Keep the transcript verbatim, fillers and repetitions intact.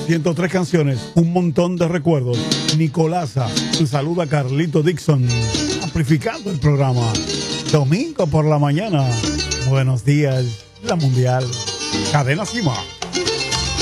ciento tres canciones, un montón de recuerdos. Nicolasa, un saludo a Carlito Dixon, amplificando el programa. Domingo por la mañana. Buenos días, la Mundial. Cadena Cima.